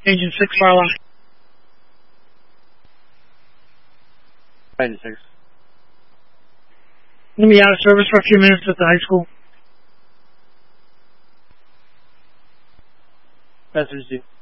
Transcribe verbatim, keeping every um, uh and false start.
Engine six, fire alarm. Engine six. I'm going to be out of service for a few minutes at the high school. Message you.